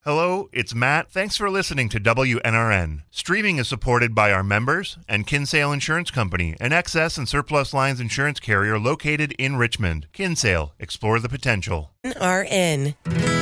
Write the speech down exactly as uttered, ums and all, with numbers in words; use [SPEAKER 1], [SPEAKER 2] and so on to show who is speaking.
[SPEAKER 1] Hello, it's Matt. Thanks for listening to W N R N. Streaming is supported by our members and Kinsale Insurance Company, an excess and surplus lines insurance carrier located in Richmond. Kinsale, explore the potential.
[SPEAKER 2] N R N.